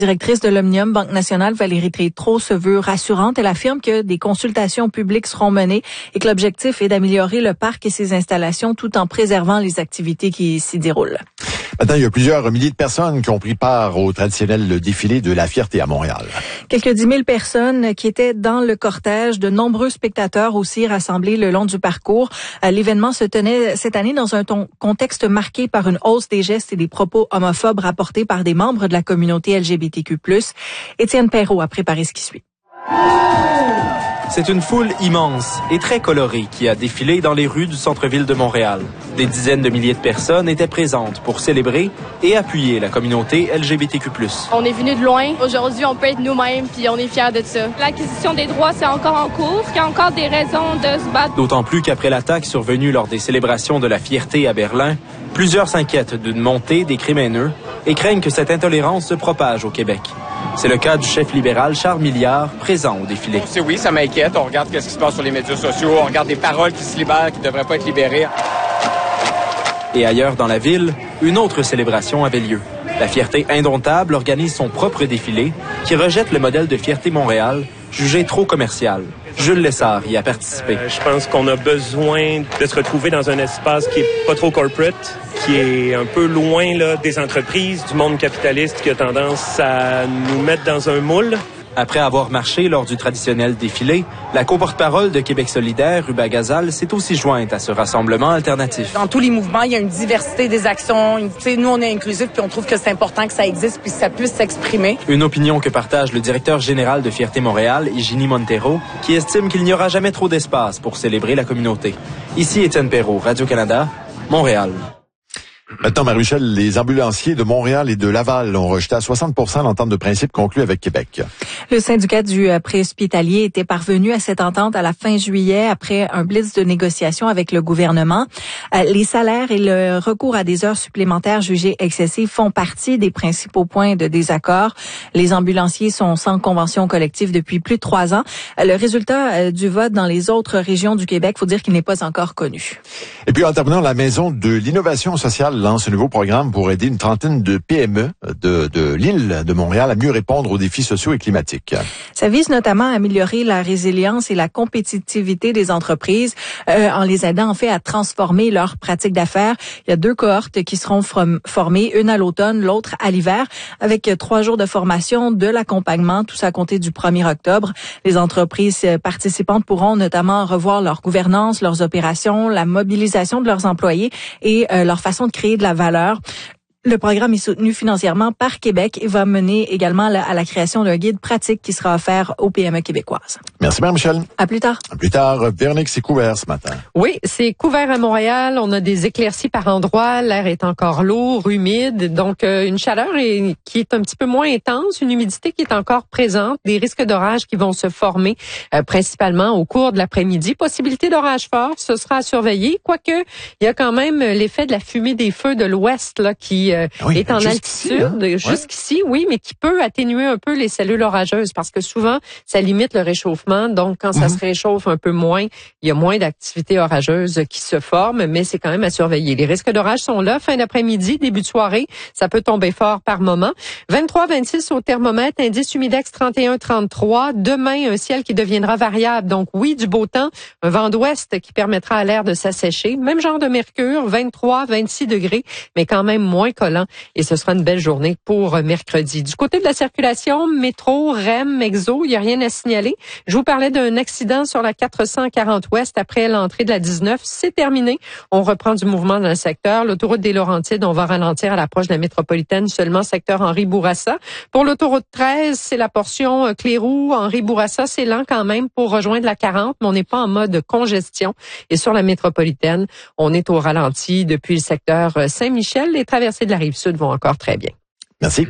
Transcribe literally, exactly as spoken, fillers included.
Directrice de l'Omnium Banque Nationale, Valérie Tétrault, se veut rassurante. Elle affirme que des consultations publiques seront menées et que l'objectif est d'améliorer le parc et ses installations tout en préservant les activités qui s'y déroulent. Maintenant, il y a plusieurs milliers de personnes qui ont pris part au traditionnel défilé de la Fierté à Montréal. Quelques dix mille personnes qui étaient dans le cortège, de nombreux spectateurs aussi rassemblés le long du parcours. L'événement se tenait cette année dans un ton, contexte marqué par une hausse des gestes et des propos homophobes rapportés par des membres de la communauté L G B T Q plus. Étienne Perrault a préparé ce qui suit. C'est une foule immense et très colorée qui a défilé dans les rues du centre-ville de Montréal. Des dizaines de milliers de personnes étaient présentes pour célébrer et appuyer la communauté L G B T Q plus. On est venu de loin. Aujourd'hui, on peut être nous-mêmes puis on est fiers de ça. L'acquisition des droits, c'est encore en cours. Il y a encore des raisons de se battre. D'autant plus qu'après l'attaque survenue lors des célébrations de la Fierté à Berlin, plusieurs s'inquiètent d'une montée des crimes haineux et craignent que cette intolérance se propage au Québec. C'est le cas du chef libéral Charles Milliard, présent au défilé. C'est oui, ça m'inquiète. On regarde ce qui se passe sur les médias sociaux, on regarde des paroles qui se libèrent, qui ne devraient pas être libérées. Et ailleurs dans la ville, une autre célébration avait lieu. La Fierté Indomptable organise son propre défilé qui rejette le modèle de Fierté Montréal, jugé trop commercial. Jules Lessard y a participé. Euh, je pense qu'on a besoin de se retrouver dans un espace qui est pas trop corporate, qui est un peu loin là, des entreprises, du monde capitaliste qui a tendance à nous mettre dans un moule. Après avoir marché lors du traditionnel défilé, la co-porte-parole de Québec solidaire, Ruba Gazal, s'est aussi jointe à ce rassemblement alternatif. Dans tous les mouvements, il y a une diversité des actions. Une, nous, on est inclusifs puis on trouve que c'est important que ça existe puis que ça puisse s'exprimer. Une opinion que partage le directeur général de Fierté Montréal, Higini Montero, qui estime qu'il n'y aura jamais trop d'espace pour célébrer la communauté. Ici Étienne Perrault, Radio-Canada, Montréal. Maintenant, Marie-Michel, les ambulanciers de Montréal et de Laval ont rejeté à soixante pour cent l'entente de principe conclue avec Québec. Le syndicat du préhospitalier était parvenu à cette entente à la fin juillet après un blitz de négociation avec le gouvernement. Les salaires et le recours à des heures supplémentaires jugées excessives font partie des principaux points de désaccord. Les ambulanciers sont sans convention collective depuis plus de trois ans. Le résultat du vote dans les autres régions du Québec, faut dire qu'il n'est pas encore connu. Et puis, en terminant, la Maison de l'innovation sociale lance un nouveau programme pour aider une trentaine de P M E de, de l'île de Montréal à mieux répondre aux défis sociaux et climatiques. Ça vise notamment à améliorer la résilience et la compétitivité des entreprises euh, en les aidant en fait à transformer leurs pratiques d'affaires. Il y a deux cohortes qui seront formées, une à l'automne, l'autre à l'hiver, avec trois jours de formation, de l'accompagnement, tout ça à compter du premier octobre. Les entreprises participantes pourront notamment revoir leur gouvernance, leurs opérations, la mobilisation de leurs employés et euh, leur façon de créer de la valeur. Le programme est soutenu financièrement par Québec et va mener également à la création d'un guide pratique qui sera offert aux P M E québécoises. Merci, Marie-Michel. À plus tard. À plus tard. Véronique, c'est couvert ce matin. Oui, c'est couvert à Montréal. On a des éclaircies par endroits. L'air est encore lourd, humide. Donc, euh, une chaleur est, qui est un petit peu moins intense. Une humidité qui est encore présente. Des risques d'orage qui vont se former euh, principalement au cours de l'après-midi. Possibilité d'orage fort, ce sera à surveiller. Quoique, il y a quand même l'effet de la fumée des feux de l'ouest là qui euh, oui, est en altitude. Hein? Jusqu'ici, oui, mais qui peut atténuer un peu les cellules orageuses parce que souvent, ça limite le réchauffement. Donc, quand ça mm-hmm. se réchauffe un peu moins, il y a moins d'activités orageuses qui se forment, mais c'est quand même à surveiller. Les risques d'orage sont là. Fin d'après-midi, début de soirée, ça peut tomber fort par moment. vingt-trois vingt-six au thermomètre, indice humidex trente et un trente-trois. Demain, un ciel qui deviendra variable. Donc, oui, du beau temps, un vent d'ouest qui permettra à l'air de s'assécher. Même genre de mercure, vingt-trois vingt-six degrés, mais quand même moins collant. Et ce sera une belle journée pour mercredi. Du côté de la circulation, métro, R E M, Exo, il n'y a rien à signaler. Je vous parlais d'un accident sur la quatre cent quarante ouest après l'entrée de la dix-neuf. C'est terminé. On reprend du mouvement dans le secteur. L'autoroute des Laurentides, on va ralentir à l'approche de la métropolitaine, seulement secteur Henri-Bourassa. Pour l'autoroute treize, c'est la portion Cléroux, Henri-Bourassa. C'est lent quand même pour rejoindre la quarante, mais on n'est pas en mode congestion. Et sur la métropolitaine, on est au ralenti depuis le secteur Saint-Michel. Les traversées de la Rive-Sud vont encore très bien. Merci.